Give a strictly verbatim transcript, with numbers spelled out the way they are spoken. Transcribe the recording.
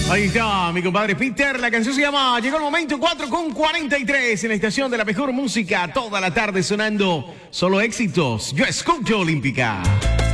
Ahí está, mi compadre Peter. La canción se llama Llegó el momento, cuatro con cuarenta y tres en la estación de la mejor música. Toda la tarde sonando solo éxitos. Yo escucho Olímpica.